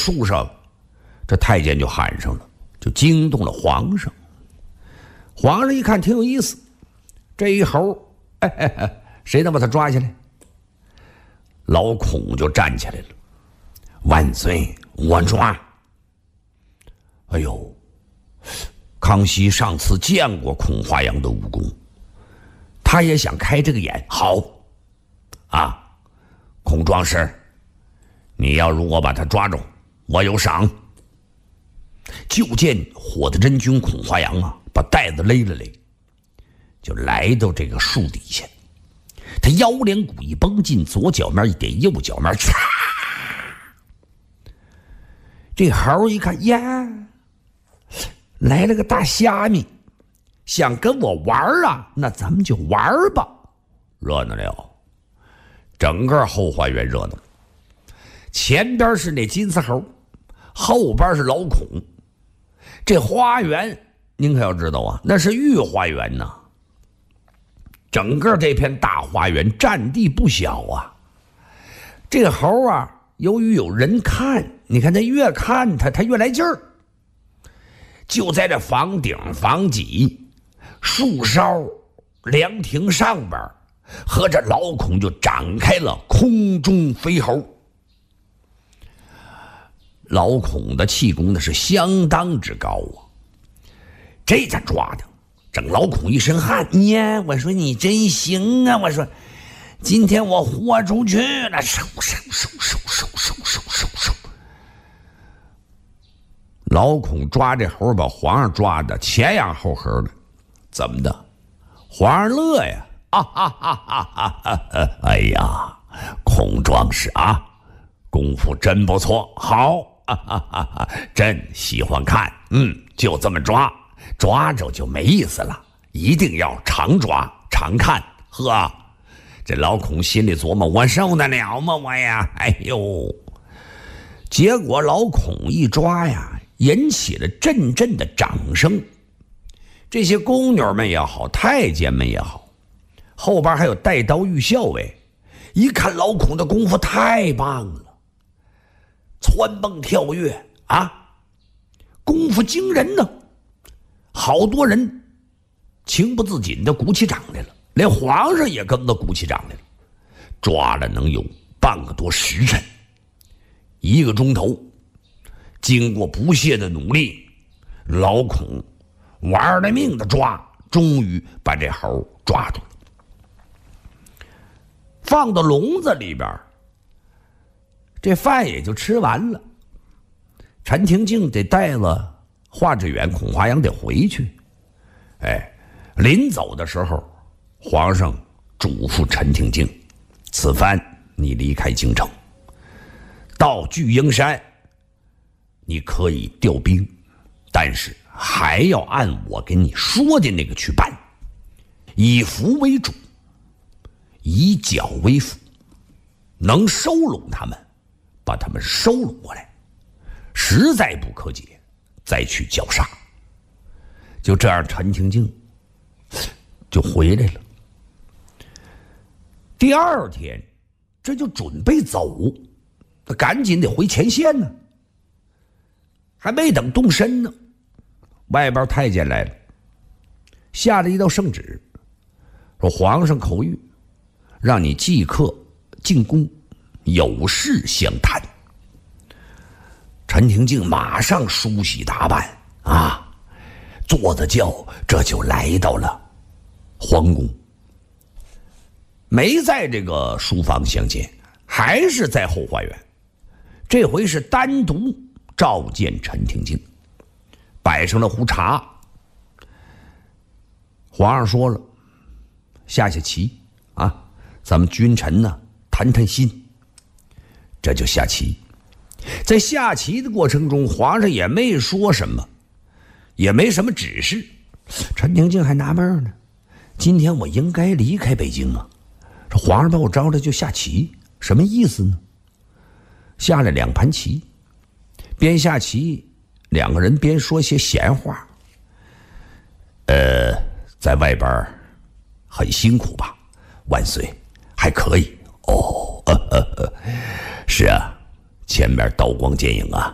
树上，这太监就喊上了，就惊动了皇上。皇上一看挺有意思，这一猴，谁能把他抓起来？老孔就站起来了，万岁，我抓。哎呦，康熙上次见过孔华阳的武功，他也想开这个眼。好啊，孔壮士，你要如果把他抓住，我有赏。就见火的真君孔华阳啊，把带子勒了勒，就来到这个树底下。他腰连骨一绷进，左脚面一点，右脚面唰。这猴一看呀，来了个大虾米，想跟我玩啊？那咱们就玩吧，热闹了。整个后花园热闹，前边是那金丝猴，后边是老孔。这花园您可要知道啊，那是御花园呐。整个这片大花园占地不小啊。这个猴啊，由于有人看，你看他越看他越来劲儿。就在这房顶、房脊、树梢、凉亭上边，和这老孔就展开了空中飞猴。老孔的气功那是相当之高啊，这下抓的整老孔一身汗呀！我说你真行啊！我说今天我豁出去了，嗖。老孔抓这猴把皇上抓的前仰后合的，怎么的？皇上乐呀！哎呀，孔壮士啊，功夫真不错，好。真喜欢看，就这么抓，抓着就没意思了，一定要常抓常看。呵，这老孔心里琢磨，我受得了吗我呀？哎呦，结果老孔一抓呀，引起了阵阵的掌声。这些宫女们也好，太监们也好，后边还有带刀御校尉，一看老孔的功夫太棒了，蹿蹦跳跃啊，功夫惊人呢。好多人情不自禁的鼓起掌来了，连皇上也跟着鼓起掌来了。抓了能有半个多时辰，1个钟头，经过不懈的努力，老孔玩了命的抓，终于把这猴抓住了，放到笼子里边。这饭也就吃完了，陈廷敬得带了华志远、孔华阳得回去。临走的时候，皇上嘱咐陈廷敬，此番你离开京城，到巨鹰山，你可以调兵，但是还要按我跟你说的那个去办，以服为主，以剿为辅，能收拢他们，把他们收拢过来，实在不可解，再去绞杀。就这样，陈廷敬就回来了。第2天，这就准备走，他赶紧得回前线呢。还没等动身呢，外边太监来了，下了一道圣旨，说皇上口谕，让你即刻进宫，有事相谈。陈廷敬马上梳洗打扮啊，坐着轿，这就来到了皇宫。没在这个书房相见，还是在后花园，这回是单独召见陈廷敬，摆上了壶茶。皇上说了，下棋啊，咱们君臣呢谈谈心。这就下棋。在下棋的过程中，皇上也没说什么，也没什么指示。陈廷敬还纳闷呢，今天我应该离开北京啊，这皇上把我招来就下棋，什么意思呢？下了2盘棋，边下棋2个人边说些闲话。在外边很辛苦吧？万岁，还可以。哦，是啊，前面刀光剑影啊，